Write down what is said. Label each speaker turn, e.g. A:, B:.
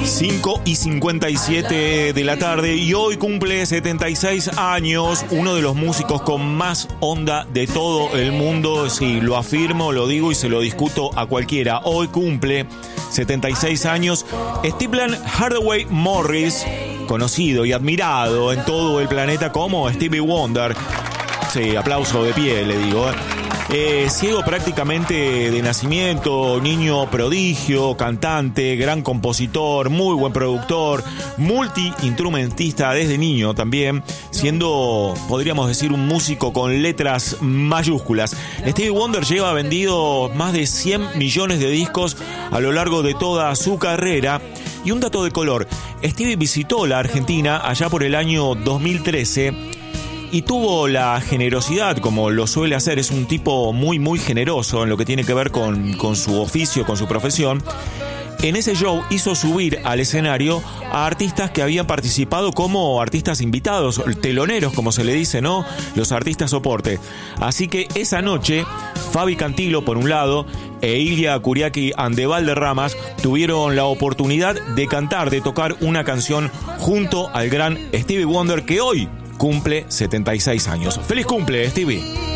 A: 5:57 de la tarde y hoy cumple 76 años uno de los músicos con más onda de todo el mundo. Sí, lo afirmo, lo digo y se lo discuto a cualquiera. Hoy cumple 76 años Stephen Hardaway Morris, conocido y admirado en todo el planeta como Stevie Wonder. Sí, aplauso de pie, le digo. Ciego prácticamente de nacimiento, niño prodigio, cantante, gran compositor, muy buen productor, multiinstrumentista desde niño también, siendo, podríamos decir, un músico con letras mayúsculas. Stevie Wonder lleva vendido más de 100 millones de discos a lo largo de toda su carrera. Y un dato de color, Stevie visitó la Argentina allá por el año 2013 y tuvo la generosidad, como lo suele hacer, es un tipo muy generoso en lo que tiene que ver con su oficio, con su profesión. En ese show hizo subir al escenario a artistas que habían participado como artistas invitados, teloneros como se le dice, ¿no? Los artistas soporte. Así que esa noche, Fabi Cantilo por un lado e Ilia Kuriaki and the Valderramas tuvieron la oportunidad de cantar, de tocar una canción junto al gran Stevie Wonder, que hoy cumple 76 años. ¡Feliz cumple, Stevie!